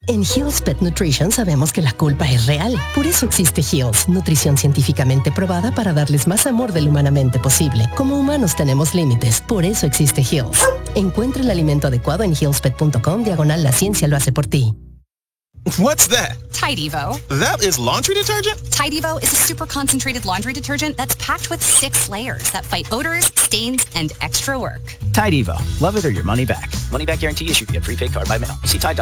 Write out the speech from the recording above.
En Hill's Pet Nutrition sabemos que la culpa es real. Por eso existe Hill's, nutrición científicamente probada para darles más amor del humanamente posible. Como humanos tenemos límites, por eso existe Hill's. Encuentra el alimento adecuado en hillspet.com/la ciencia lo hace por ti. What's that? Tide Evo. That is laundry detergent? Tide Evo is a super concentrated laundry detergent that's packed with 6 layers that fight odors, stains, and extra work. Tide Evo. Love it or your money back. Money back guarantee issued via prepaid card by mail. See Tide.com.